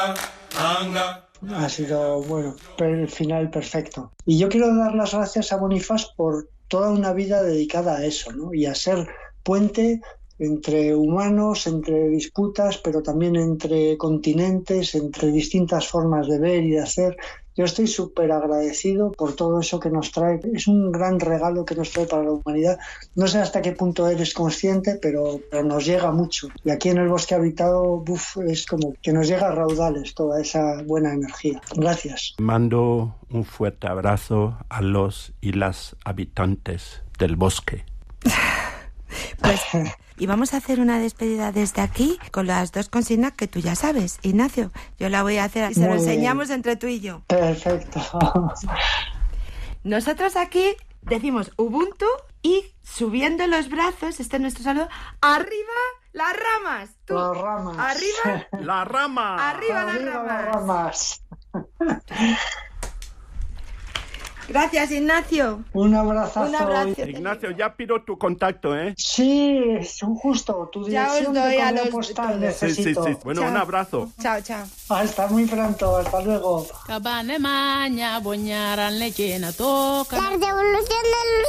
Ha sido, bueno, el final perfecto. Y yo quiero dar las gracias a Bonifaz por toda una vida dedicada a eso, ¿no? Y a ser puente entre humanos, entre disputas, pero también entre continentes, entre distintas formas de ver y de hacer. Yo estoy súper agradecido por todo eso que nos trae. Es un gran regalo que nos trae para la humanidad. No sé hasta qué punto eres consciente, pero nos llega mucho. Y aquí en el Bosque Habitado, es como que nos llega a raudales toda esa buena energía. Gracias. Mando un fuerte abrazo a los y las habitantes del bosque. Pues, y vamos a hacer una despedida desde aquí con las dos consignas que tú ya sabes, Ignacio. Yo la voy a hacer y se lo enseñamos entre tú y yo. Perfecto. Nosotros aquí decimos Ubuntu y subiendo los brazos, este es nuestro saludo, ¡arriba las ramas! Tú, las ramas. ¡Arriba! ¡La rama! ¡Arriba las ramas! Gracias, Ignacio. Un abrazo. Ignacio, ya pido tu contacto, ¿eh? Sí, justo. Tu dirección ya os doy de a correo los postal necesito. Sí. Bueno, chao. Un abrazo. Chao, chao. Hasta muy pronto. Hasta luego. La revolución de los